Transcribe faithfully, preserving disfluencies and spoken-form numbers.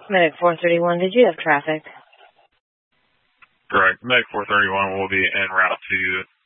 Medic four thirty-one, did you have traffic? Correct. Medic four thirty-one will be en route to